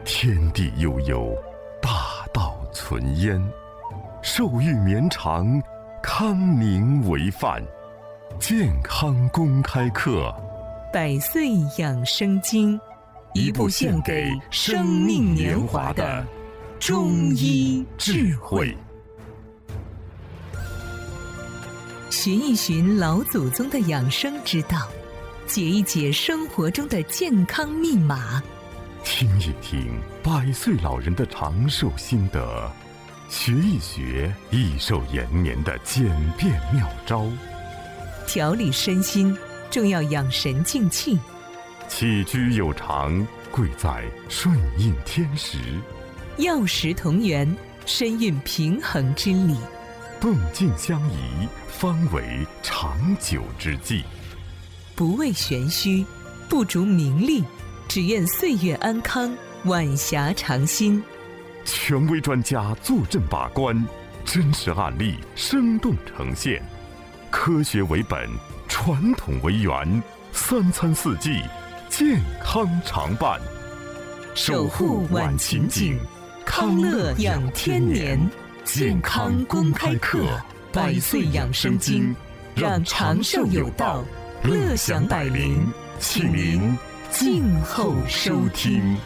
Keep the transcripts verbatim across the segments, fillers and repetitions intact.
天地悠悠，大道存焉。寿欲绵长，康宁为范。健康公开课， 百岁养生经，一部献给生命年华的中医智慧。寻一寻老祖宗的养生之道，解一解生活中的健康密码， 听一听百岁老人的长寿心得，学一学益寿延年的简便妙招。 调理身心，重要养神静气。 起居有常，贵在顺应天时。 药食同源，身运平衡之理。 动静相宜，方为长久之计。 不为玄虚，不逐名利，只愿岁月安康，晚霞长新。 权威专家坐镇把关，真实案例生动呈现。科学为本，传统为源，三餐四季，健康常伴。 守护晚晴景，康乐养天年。健康公开课，百岁养生经，让长寿有道，乐享百龄，请您静候收听。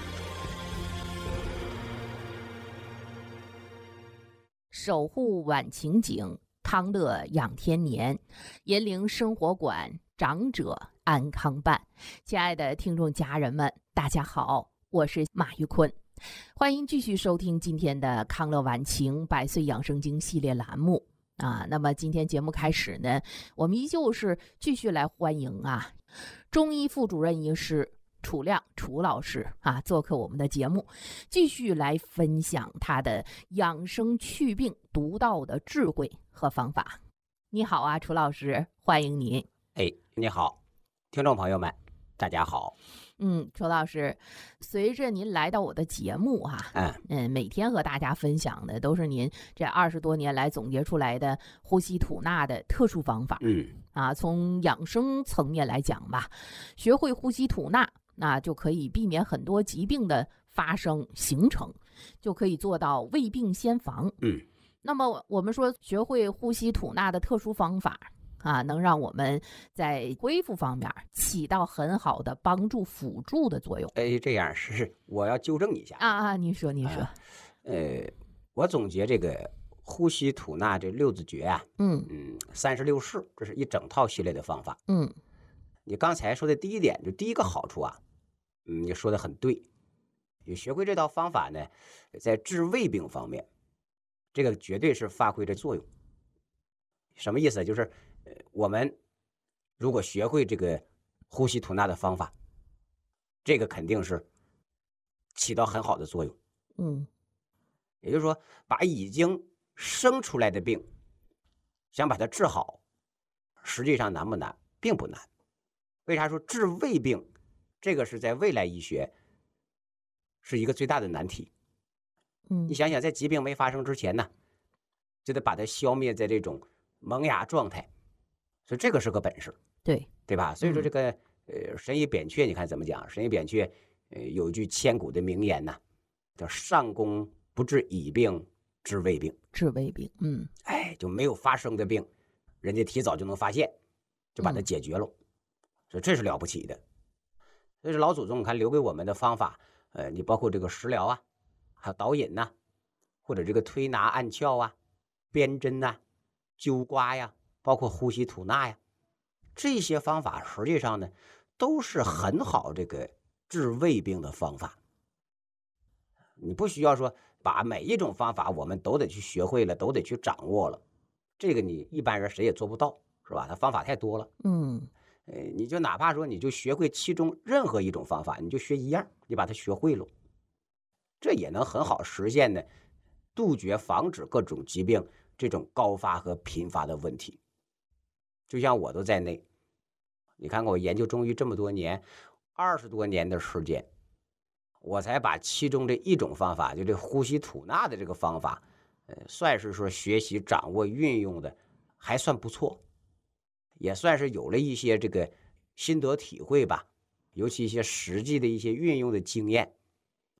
守护晚晴景，康乐养天年，银陵生活馆，长者安康办。亲爱的听众家人们，大家好，我是马玉坤，欢迎继续收听今天的康乐晚晴百岁养生经系列栏目啊。那么今天节目开始呢，我们依旧是继续来欢迎啊中医副主任医师楚亮楚老师啊做客我们的节目，继续来分享他的养生祛病独到的智慧和方法。你好啊，楚老师，欢迎您。 哎，你好，听众朋友们，大家好。 嗯，楚老师，随着您来到我的节目哈、啊，嗯嗯，每天和大家分享的都是您这二十多年来总结出来的呼吸吐纳的特殊方法。 嗯， 啊，从养生层面来讲吧，学会呼吸吐纳，那就可以避免很多疾病的发生形成，就可以做到未病先防。 嗯， 那么我们说学会呼吸吐纳的特殊方法啊，能让我们在恢复方面起到很好的帮助辅助的作用。 哎，这样是我要纠正一下啊啊，你说你说、 啊，呃，我总结这个呼吸吐纳这六字诀啊， 嗯嗯，三十六式，这是一整套系列的方法。 嗯， 你刚才说的第一点，就第一个好处啊，嗯，你说的很对。你学会这套方法呢，在治胃病方面，这个绝对是发挥着作用。什么意思？就是呃，我们如果学会这个呼吸吐纳的方法，这个肯定是起到很好的作用。 嗯， 也就是说，把已经生出来的病，想把它治好，实际上难不难？并不难。为啥说治胃病，这个是在未来医学是一个最大的难题。 嗯， 你想想，在疾病没发生之前呢，就得把它消灭在这种萌芽状态，所以这个是个本事， 对对吧？所以说这个、嗯、呃神医扁鹊，你看怎么讲？神医扁鹊呃有句千古的名言呐，叫上工不治已病，治未病。 治胃病，嗯， 哎，就没有发生的病，人家提早就能发现，就把它解决了，嗯、所以这是了不起的。所以说老祖宗你看留给我们的方法，呃，你包括这个食疗啊，还有导引呐、啊，或者这个推拿按窍啊、鞭针呐、啊、灸刮呀，包括呼吸吐纳呀，这些方法实际上呢，都是很好这个治胃病的方法。你不需要说把每一种方法我们都得去学会了，都得去掌握了，这个你一般人谁也做不到，是吧？它方法太多了。 嗯， 呃，你就哪怕说你就学会其中任何一种方法，你就学一样，你把它学会了，这也能很好实现呢，杜绝防止各种疾病这种高发和频发的问题。就像我都在内，你看看我研究中医这么多年，二十多年的时间，我才把其中这一种方法，就这呼吸吐纳的这个方法，呃，算是说学习掌握运用的还算不错，也算是有了一些这个心得体会吧，尤其一些实际的一些运用的经验，包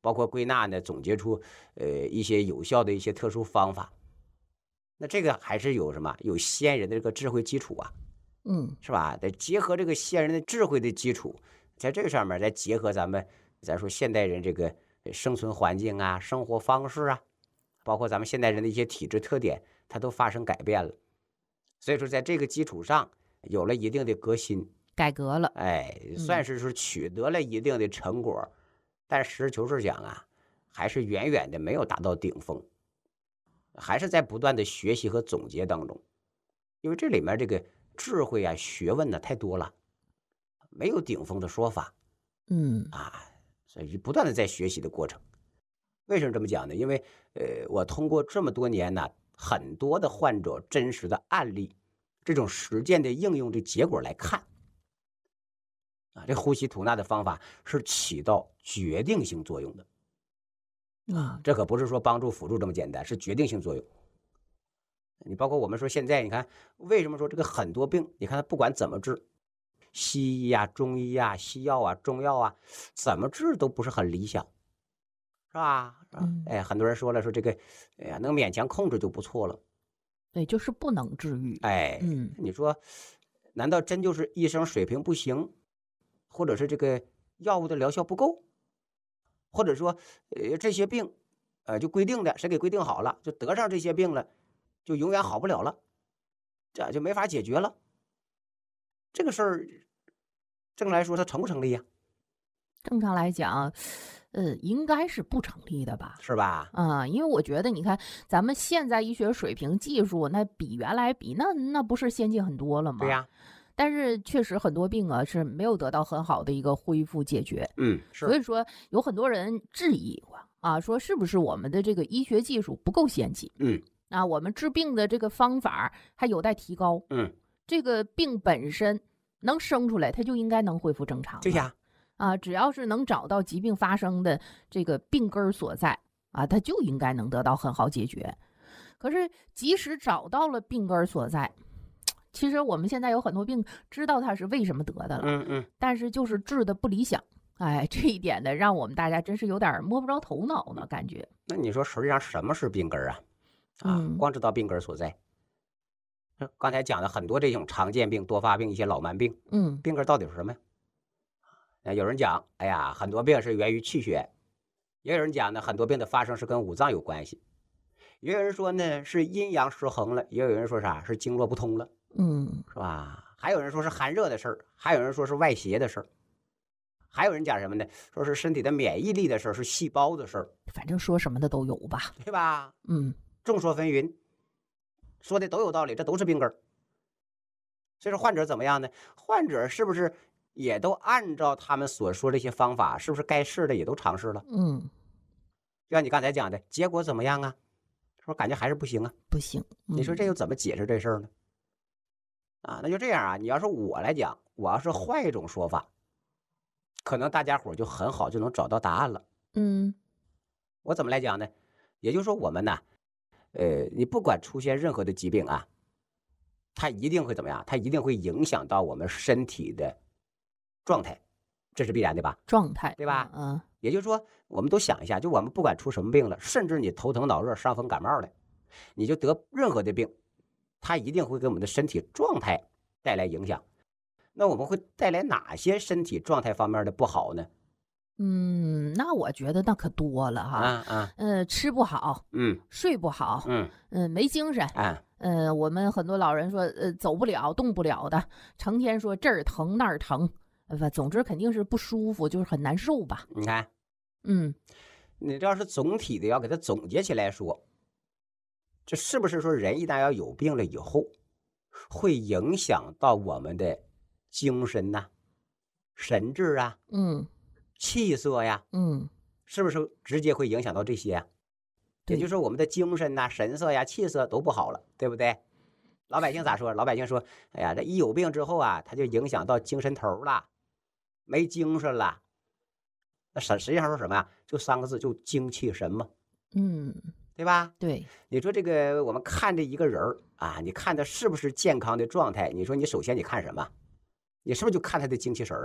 包括归纳呢，总结出呃一些有效的一些特殊方法。那这个还是有什么？有先人的这个智慧基础啊， 嗯， 是吧？得结合这个先人的智慧的基础，在这个上面再结合咱们咱说现代人这个生存环境啊、生活方式啊，包括咱们现代人的一些体质特点，它都发生改变了。所以说，在这个基础上有了一定的革新， 改革了， 哎，算是说取得了一定的成果，嗯、但实事求是讲啊，还是远远的没有达到顶峰，还是在不断的学习和总结当中，因为这里面这个智慧啊、学问呢太多了，没有顶峰的说法， 嗯啊，所以不断的在学习的过程。为什么这么讲呢？因为呃，我通过这么多年呢，很多的患者真实的案例，这种实践的应用的结果来看，啊，这呼吸吐纳的方法是起到决定性作用的，啊，这可不是说帮助辅助这么简单，是决定性作用。你包括我们说现在，你看为什么说这个很多病，你看它不管怎么治，西医呀、中医呀、西药啊、中药啊，怎么治都不是很理想。是吧？嗯，哎，很多人说了，说这个，哎呀，能勉强控制就不错了。 对，就是不能治愈。 哎，嗯，你说，难道真就是医生水平不行，或者是这个药物的疗效不够，或者说，呃，这些病，呃，就规定的，谁给规定好了，就得上这些病了，就永远好不了了，这就没法解决了。这个事儿，正来说，它成不成立呀？ 正常来讲。呃，应该是不成立的吧？ 是吧？ 啊、嗯，因为我觉得，你看咱们现在医学水平、技术，那比原来比，那那不是先进很多了吗？ 对呀。 但是确实很多病啊是没有得到很好的一个恢复解决。 嗯，是。 所以说有很多人质疑过啊，说是不是我们的这个医学技术不够先进？ 嗯， 啊，我们治病的这个方法还有待提高。 嗯， 这个病本身能生出来，它就应该能恢复正常。 对呀。 啊，只要是能找到疾病发生的这个病根所在啊，它就应该能得到很好解决。可是，即使找到了病根所在，其实我们现在有很多病知道它是为什么得的了， 嗯嗯， 但是就是治的不理想。哎，这一点呢，让我们大家真是有点摸不着头脑呢，感觉。 那你说，实际上什么是病根啊？啊， 嗯、 光知道病根所在。刚才讲的很多这种常见病、多发病、一些老慢病， 嗯， 病根到底是什么呀？有人讲，哎呀，很多病是源于气血；也有人讲呢，很多病的发生是跟五脏有关系；也有人说呢是阴阳失衡了；也有人说啥是经络不通了， 嗯， 是吧？还有人说是寒热的事儿，还有人说是外邪的事儿，还有人讲什么呢？说是身体的免疫力的事儿，是细胞的事儿。 反正说什么的都有吧， 对吧？ 嗯， 众说纷纭，说的都有道理，这都是病根。所以说患者怎么样呢？患者是不是也都按照他们所说这些方法，是不是该试的也都尝试了？ 嗯， 就像你刚才讲的，结果怎么样啊？是不是感觉还是不行啊？ 不行。 嗯、你说这又怎么解释这事儿呢？啊，那就这样啊。你要是我来讲，我要是换一种说法，可能大家伙就很好就能找到答案了。 嗯， 我怎么来讲呢？也就是说，我们呢，呃，你不管出现任何的疾病啊，它一定会怎么样？它一定会影响到我们身体的状态，这是必然的吧？ 状态， 对吧？ 嗯， 也就是说，我们都想一下，就我们不管出什么病了，甚至你头疼脑热、伤风感冒的，你就得任何的病，它一定会给我们的身体状态带来影响。那我们会带来哪些身体状态方面的不好呢？ 嗯，那我觉得那可多了哈。 啊啊， 呃，吃不好， 嗯， 睡不好， 嗯嗯，没精神， 啊， 呃，我们很多老人说，呃，走不了，动不了的，成天说这儿疼那儿疼。呃，总之肯定是不舒服，就是很难受吧。 你看， 嗯， 你这要是总体的要给它总结起来说，这是不是说人一旦要有病了以后，会影响到我们的精神呐、神志啊、 嗯， 气色呀， 嗯， 是不是直接会影响到这些啊？也就是说，我们的精神呐、神色呀、气色都不好了，对不对？老百姓咋说？老百姓说：“哎呀，这一有病之后啊，他就影响到精神头了。”没精神了，那实实际上说什么呀？就三个字，就精气神嘛， 嗯， 对吧？ 对， 你说这个我们看这一个人啊，你看他是不是健康的状态？你说你首先你看什么？你是不是就看他的精气神啊？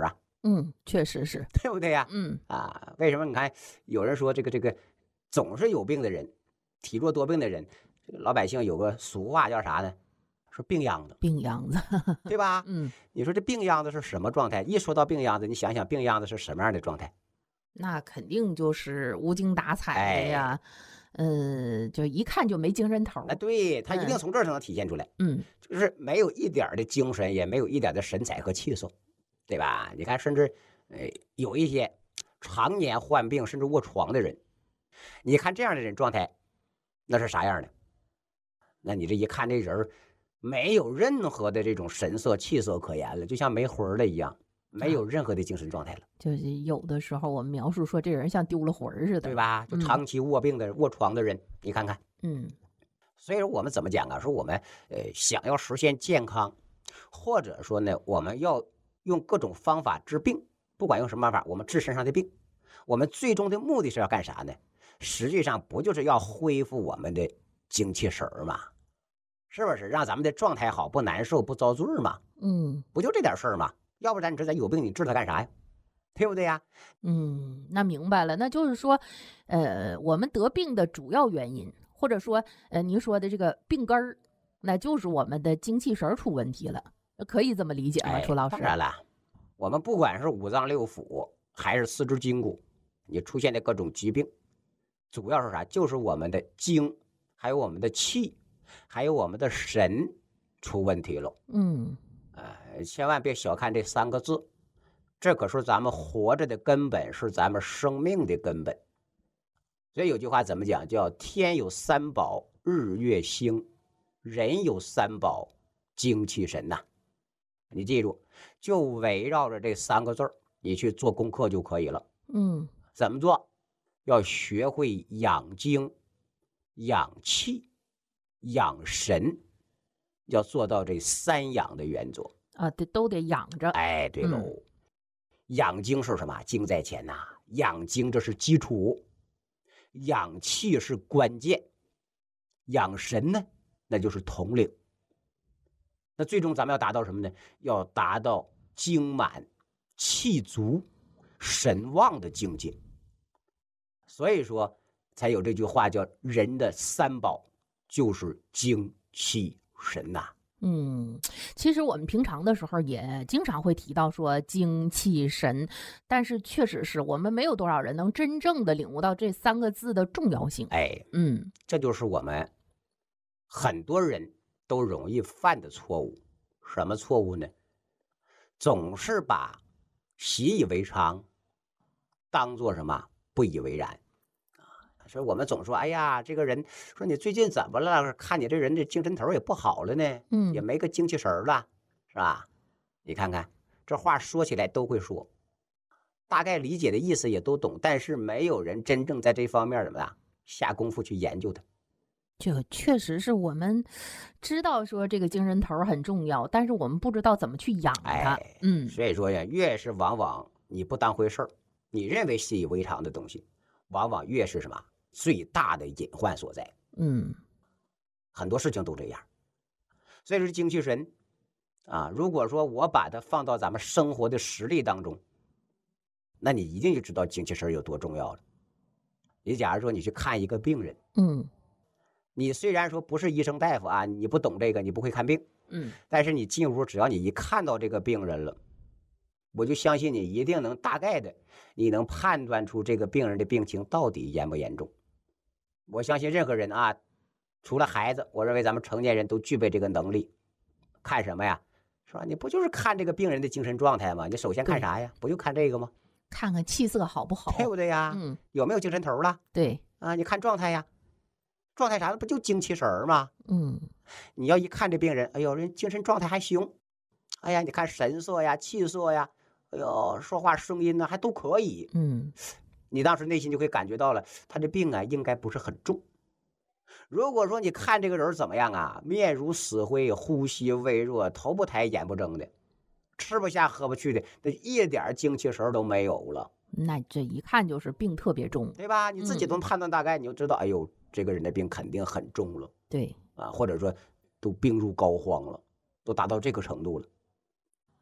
嗯，确实是， 对不对呀？ 嗯啊，为什么你看有人说这个这个总是有病的人，体弱多病的人，这个老百姓有个俗话叫啥呢？说病秧子， 病秧子， 对吧？ 嗯， 你说这病秧子是什么状态？一说到病秧子，你想想病秧子是什么样的状态？ 那肯定就是无精打采的呀，嗯、呃，就一看就没精神头。 啊，对，他一定从这儿才能体现出来， 嗯， 就是没有一点的精神，也没有一点的神采和气色，对吧？你看，甚至呃有一些常年患病甚至卧床的人，你看这样的人状态，那是啥样的？那你这一看这人没有任何的这种神色气色可言了，就像没魂了一样，没有任何的精神状态了。 就是有的时候我们描述说这人像丢了魂似的， 对吧？就长期卧病的、嗯、卧床的人，你看看， 嗯， 所以说我们怎么讲啊？说我们呃想要实现健康，或者说呢，我们要用各种方法治病，不管用什么办法，我们治身上的病，我们最终的目的是要干啥呢？实际上不就是要恢复我们的精气神儿吗？是不是让咱们的状态好，不难受，不遭罪吗？ 嗯， 不就这点事儿吗？要不然你这咱有病，你治它干啥呀？对不对呀？ 嗯，那明白了，那就是说，呃，我们得病的主要原因，或者说，呃，您说的这个病根儿，那就是我们的精气神出问题了，可以这么理解吗？楚老师？ 当然了，我们不管是五脏六腑还是四肢筋骨，你出现的各种疾病，主要是啥？就是我们的精，还有我们的气，还有我们的神出问题了。 嗯， 呃，千万别小看这三个字。这可是咱们活着的根本，是咱们生命的根本。所以有句话怎么讲？叫天有三宝，日月星；人有三宝，精气神呐、啊。你记住，就围绕着这三个字儿，你去做功课就可以了。 嗯， 怎么做？要学会养精、养气、养神，要做到这三养的原则啊，得都得养着。 哎，对喽。嗯，养精是什么？精在前呐、啊，养精这是基础，养气是关键，养神呢，那就是统领。那最终咱们要达到什么呢？要达到精满、气足、神旺的境界。所以说，才有这句话叫“人的三宝就是精气神”呐。 嗯，其实我们平常的时候也经常会提到说精气神，但是确实是我们没有多少人能真正的领悟到这三个字的重要性。 哎， 嗯， 这就是我们很多人都容易犯的错误。什么错误呢？总是把习以为常当做什么不以为然。所以我们总说，哎呀，这个人说你最近怎么了？看你这人这精神头也不好了呢， 嗯， 也没个精气神了，是吧？你看看这话说起来都会说，大概理解的意思也都懂，但是没有人真正在这方面怎么样下功夫去研究它。 这确实是我们知道说这个精神头很重要，但是我们不知道怎么去养它。 哎、嗯，所以说呀，越是往往你不当回事儿，你认为习以为常的东西，往往越是什么最大的隐患所在。 嗯， 很多事情都这样。所以说精气神啊，如果说我把它放到咱们生活的实例当中，那你一定就知道精气神有多重要了。你假如说你去看一个病人， 嗯， 你虽然说不是医生大夫啊，你不懂这个，你不会看病， 嗯， 但是你进屋，只要你一看到这个病人了，我就相信你一定能大概的，你能判断出这个病人的病情到底严不严重。我相信任何人啊，除了孩子，我认为咱们成年人都具备这个能力。看什么呀？是吧？你不就是看这个病人的精神状态吗？你首先看啥呀？不就看这个吗？ 看看气色好不好， 对不对呀？ 嗯， 有没有精神头了？ 对啊，你看状态呀，状态啥的不就精气神吗？ 嗯， 你要一看这病人，哎呦，人精神状态还行，哎呀，你看神色呀、气色呀，哎呦，说话声音呢还都可以， 嗯， 你当时内心就会感觉到了，他这病啊应该不是很重。如果说你看这个人怎么样啊，面如死灰，呼吸微弱，头不抬眼不睁的，吃不下喝不去的，那一点精气神都没有了， 那这一看就是病特别重， 对吧？你自己都能判断大概，你就知道，哎呦，这个人的病肯定很重了， 对啊，或者说都病入膏肓了，都达到这个程度了。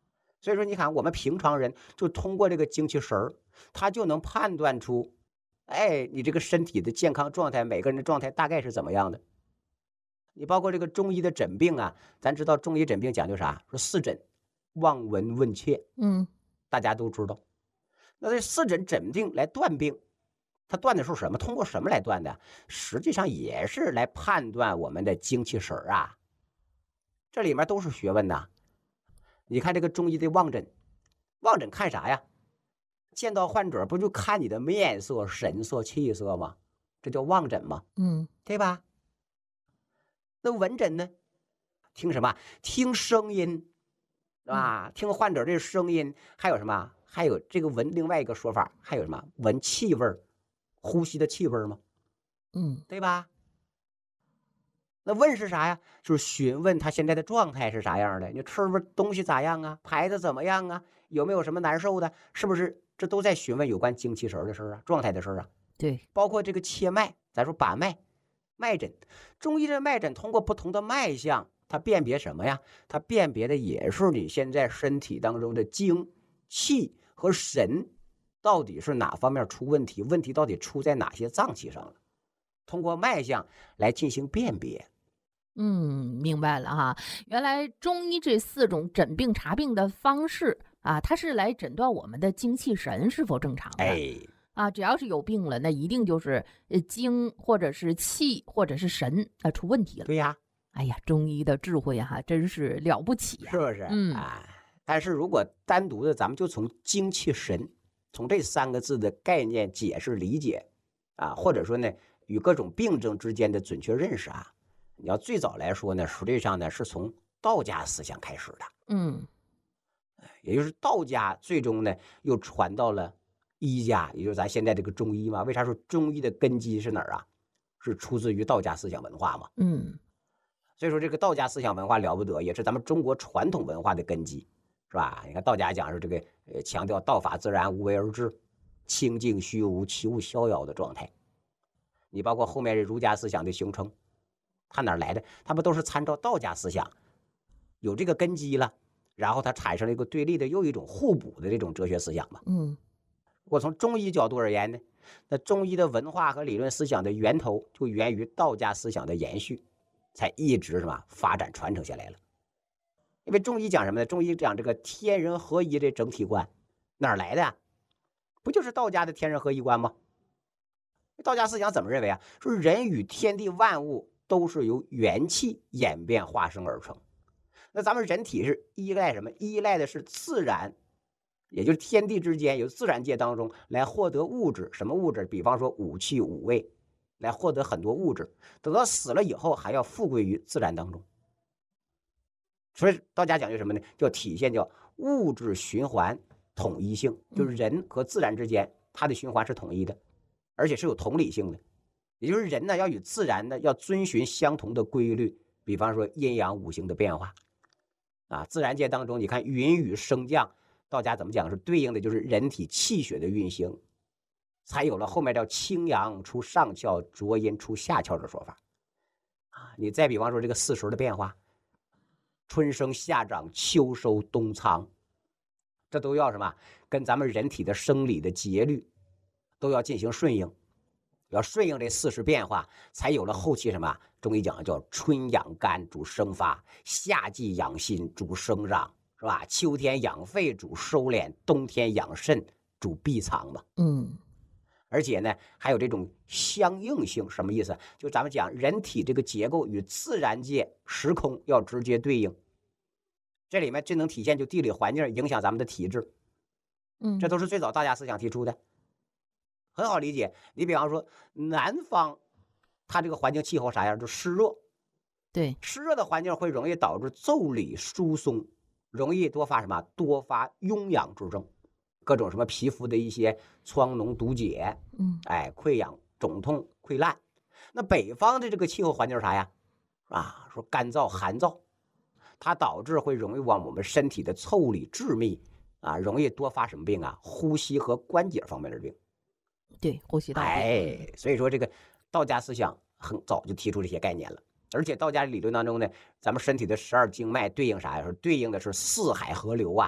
所以说，你看我们平常人就通过这个精气神儿，他就能判断出，哎，你这个身体的健康状态，每个人的状态大概是怎么样的。你包括这个中医的诊病啊，咱知道中医诊病讲究啥？说四诊：望、闻、问、切。 嗯， 大家都知道。那这四诊诊病来断病，它断的是什么？通过什么来断的？实际上也是来判断我们的精气神啊。这里面都是学问呐。你看这个中医的望诊，望诊看啥呀？见到患者不就看你的面色、神色、气色吗？这叫望诊吗？ 嗯， 对吧？那闻诊呢？听什么？听声音，是吧？嗯、听患者这声音，还有什么？还有这个闻，另外一个说法，还有什么？闻气味，呼吸的气味吗？ 嗯， 对吧？那问是啥呀？就是询问他现在的状态是啥样的，你吃不东西咋样啊？排的怎么样啊？有没有什么难受的？是不是？这都在询问有关精气神的事啊，状态的事啊。 对， 包括这个切脉，咱说把脉，脉诊，中医的脉诊通过不同的脉象，它辨别什么呀？它辨别的也是你现在身体当中的精、气和神到底是哪方面出问题，问题到底出在哪些脏器上了？通过脉象来进行辨别。 嗯，明白了哈。原来中医这四种诊病查病的方式啊，它是来诊断我们的精气神是否正常的。 哎， 啊，只要是有病了，那一定就是呃精或者是气或者是神啊出问题了。 对呀， 哎呀，中医的智慧哈、啊，真是了不起呀、啊， 是不是？ 嗯啊，但是如果单独的，咱们就从精气神，从这三个字的概念解释理解啊，或者说呢，与各种病症之间的准确认识啊。你要最早来说呢，实际上呢是从道家思想开始的， 嗯， 也就是道家最终呢又传到了医家，也就是咱现在这个中医嘛。为啥说中医的根基是哪儿啊？是出自于道家思想文化嘛。 嗯， 所以说这个道家思想文化了不得，也是咱们中国传统文化的根基，是吧？你看道家讲是这个呃强调道法自然，无为而治，清净虚无，其物逍遥的状态。你包括后面儒家思想的形成。它哪来的？它不都是参照道家思想，有这个根基了，然后它产生了一个对立的又一种互补的这种哲学思想嘛。 嗯， 我从中医角度而言呢，那中医的文化和理论思想的源头就源于道家思想的延续，才一直什么发展传承下来了。因为中医讲什么呢？中医讲这个天人合一的整体观，哪来的？不就是道家的天人合一观吗？道家思想怎么认为啊？说人与天地万物都是由元气演变化生而成。那咱们人体是依赖什么？依赖的是自然，也就是天地之间，由自然界当中来获得物质。什么物质？比方说五气五味，来获得很多物质。等到死了以后，还要复归于自然当中。所以道家讲究什么呢？叫体现叫物质循环统一性，就是人和自然之间它的循环是统一的，而且是有同理性的。也就是人呢，要与自然呢要遵循相同的规律，比方说阴阳五行的变化啊。自然界当中，你看云雨升降，道家怎么讲？是对应的就是人体气血的运行，才有了后面叫清阳出上窍，浊阴出下窍的说法啊。你再比方说这个四时的变化，春生夏长秋收冬藏，这都要什么？跟咱们人体的生理的节律都要进行顺应。要顺应这四时变化，才有了后期什么？中医讲叫春养肝主生发，夏季养心主生长，是吧？秋天养肺主收敛，冬天养肾主闭藏嘛。 嗯， 而且呢，还有这种相应性，什么意思？就咱们讲人体这个结构与自然界时空要直接对应，这里面最能体现就地理环境影响咱们的体质。 嗯， 这都是最早道家思想提出的。很好理解，你比方说南方，它这个环境气候啥样？就湿热， 对， 湿热的环境会容易导致腠理疏松，容易多发什么？多发痈痒之症，各种什么皮肤的一些疮脓毒结， 嗯， 哎，溃疡、肿痛、溃烂。那北方的这个气候环境啥呀？啊，说干燥、寒燥，它导致会容易往我们身体的腠理致密啊，容易多发什么病啊？呼吸和关节方面的病。 对，呼吸道。 哎，所以说这个道家思想很早就提出这些概念了，而且道家理论当中呢，咱们身体的十二经脉对应啥呀？说对应的是四海河流啊，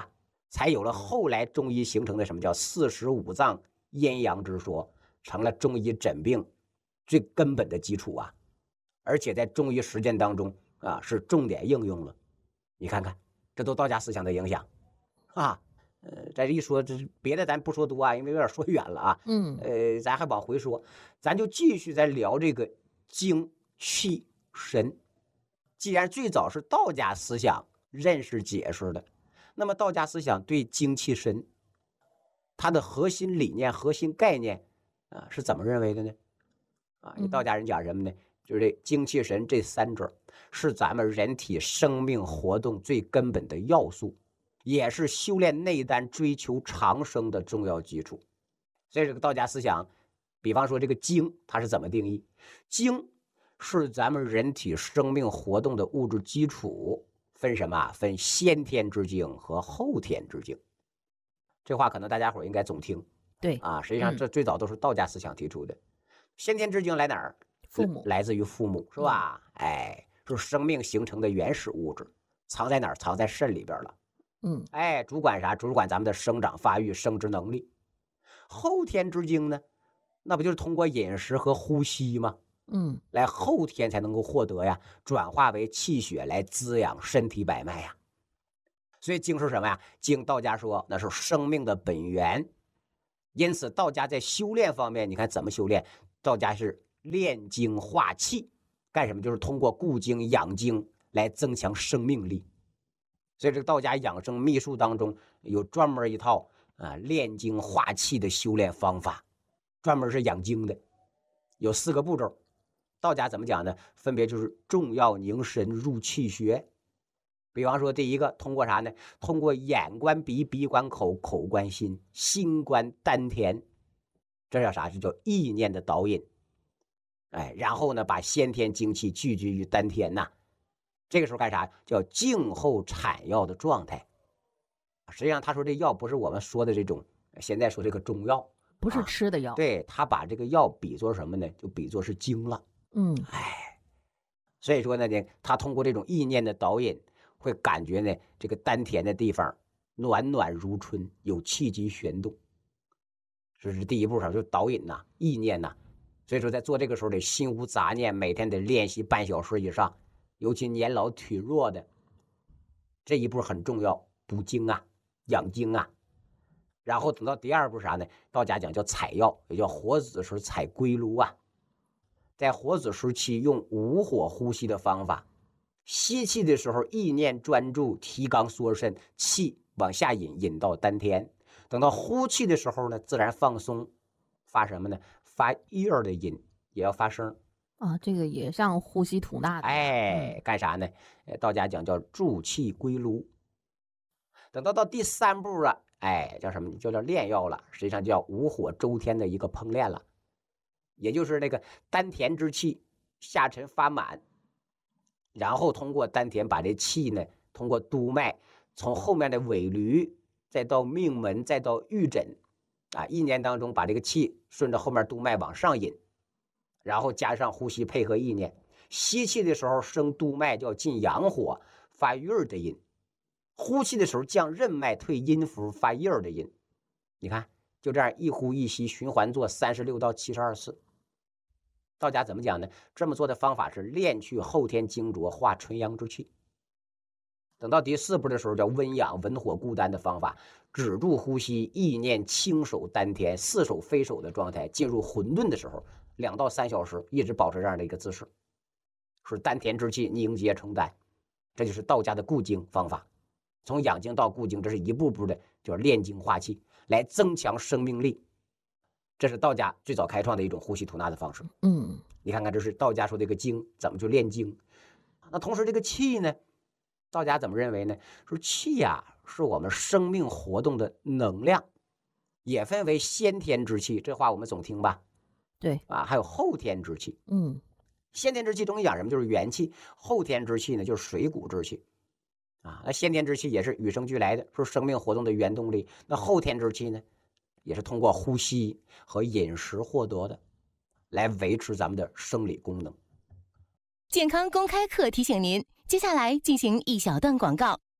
才有了后来中医形成的什么叫四时五脏阴阳之说，成了中医诊病最根本的基础啊！而且在中医实践当中啊，是重点应用了。你看看，这都道家思想的影响啊！呃，再一说这别的咱不说多啊，因为有点说远了啊。 嗯， 呃，咱还往回说，咱就继续再聊这个精气神。既然最早是道家思想认识解释的，那么道家思想对精气神它的核心理念、核心概念啊是怎么认为的呢？啊，道家人讲什么呢？就是这精气神这三者是咱们人体生命活动最根本的要素，也是修炼内丹、追求长生的重要基础。所以这个道家思想，比方说这个精，它是怎么定义？精是咱们人体生命活动的物质基础，分什么？分先天之精和后天之精。这话可能大家伙应该总听。 对啊，实际上这最早都是道家思想提出的。嗯、先天之精来哪儿？ 父母， 来自于父母，是吧？嗯、哎，是生命形成的原始物质，藏在哪儿？藏在肾里边了。 嗯， 哎，主管啥？主管咱们的生长发育、生殖能力。后天之精呢，那不就是通过饮食和呼吸吗？ 嗯， 来后天才能够获得呀，转化为气血来滋养身体百脉呀。所以精是什么呀？精道家说那是生命的本源。因此道家在修炼方面，你看怎么修炼？道家是炼精化气，干什么？就是通过固精养精来增强生命力。所以这个道家养生秘术当中有专门一套啊炼精化气的修炼方法，专门是养精的，有四个步骤。道家怎么讲呢？分别就是重要凝神入气穴。比方说第一个通过啥呢？通过眼观鼻，鼻观口，口观心，心观丹田，这叫啥？这叫意念的导引。哎，然后呢把先天精气聚集于丹田呐，这个时候干啥？叫静候产药的状态。实际上他说这药不是我们说的这种现在说这个中药， 不是吃的药。 啊、对，他把这个药比作什么呢？就比作是精了。 嗯， 哎，所以说呢，他通过这种意念的导引，会感觉呢这个丹田的地方暖暖如春，有气机旋动。这是第一步上就是导引呐、啊，意念呐、啊。所以说在做这个时候得心无杂念，每天得练习半小时以上，尤其年老体弱的，这一步很重要，补精啊，养精啊。然后等到第二步啥呢？道家讲叫采药，也叫活子时采归炉啊。在活子时期用无火呼吸的方法，吸气的时候意念专注，提肛缩肾，气往下引，引到丹田。等到呼气的时候呢，自然放松，发什么呢？发叶的音，也要发声啊。这个也像呼吸吐纳的。 哎，干啥呢？道家讲叫助气归炉。等到到第三步了，哎，叫什么？就叫炼药了。实际上叫无火周天的一个烹炼了。也就是那个丹田之气下沉发满，然后通过丹田把这气呢，通过督脉从后面的尾闾，再到命门，再到玉枕，啊，意念当中把这个气顺着后面督脉往上引，然后加上呼吸配合意念，吸气的时候升督脉叫进阳火，发玉的音；呼气的时候降任脉退阴符，发叶的音。你看，就这样一呼一吸循环做三十六到七十二次。道家怎么讲呢？这么做的方法是炼去后天精浊，化纯阳之气。等到第四步的时候叫温养文火固丹的方法，止住呼吸，意念轻手丹田，似手非手的状态，进入混沌的时候，两到三小时一直保持这样的一个姿势，使丹田之气凝结成丹。这就是道家的固精方法。从养精到固精，这是一步步的叫炼精化气，来增强生命力。这是道家最早开创的一种呼吸吐纳的方式。 嗯， 你看看，这是道家说这个精怎么去炼精。那同时这个气呢，道家怎么认为呢？说气呀、啊、是我们生命活动的能量，也分为先天之气，这话我们总听吧？ 对啊，还有后天之气。 嗯， 先天之气中医讲什么？就是元气。后天之气呢，就是水谷之气。啊，那先天之气也是与生俱来的，是生命活动的原动力。那后天之气呢，也是通过呼吸和饮食获得的，来维持咱们的生理功能。 健康公开课提醒您，接下来进行一小段广告。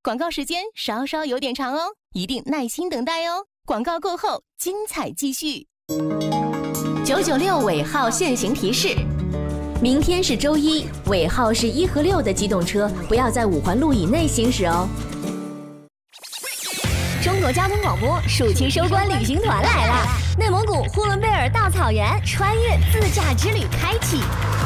广告时间稍稍有点长哦，一定耐心等待哦。广告过后，精彩继续。 九九六尾号限行提示：明天是周一，尾号是一和六的机动车不要在五环路以内行驶哦。 中国交通广播暑期收官旅行团来了，内蒙古呼伦贝尔大草原穿越自驾之旅开启。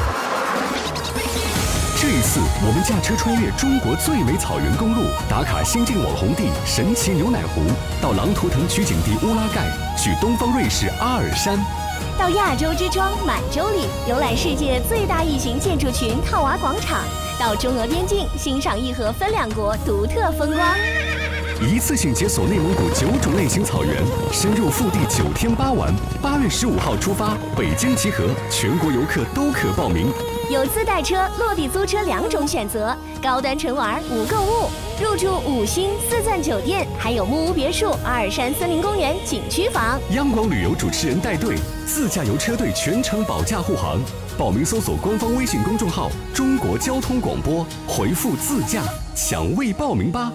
这一次，我们驾车穿越中国最美草原公路，打卡新晋网红地神奇牛奶湖，到狼图腾取景地乌拉盖，去东方瑞士阿尔山， 到亚洲之窗满洲里游览世界最大异形建筑群套娃广场，到中俄边境欣赏义和分两国独特风光。 一次性解锁内蒙古九种类型草原，深入腹地九天八晚。八月十五号出发，北京集合，全国游客都可报名。 有自带车、落地租车两种选择，高端纯玩无购物，入住五星四钻酒店，还有木屋别墅、阿尔山森林公园景区房。 央广旅游主持人带队，自驾游车队全程保驾护航。报名搜索官方微信公众号“中国交通广播”，回复“自驾”抢位报名吧。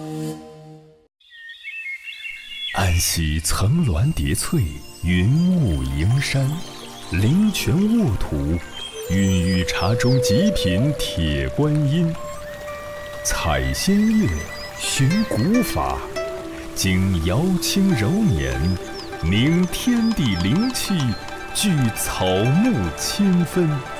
安溪层峦叠翠，云雾迎山，灵泉沃土，孕育茶中极品铁观音。采仙乐，寻古法，经瑶清柔捻，凝天地灵气，聚草木千分。